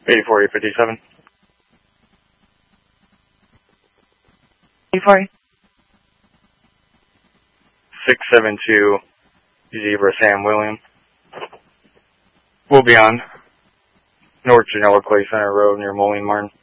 84-857. 84. 672 Zebra Sam William. We'll be on North Genoa Clay Center Road near Moline Martin.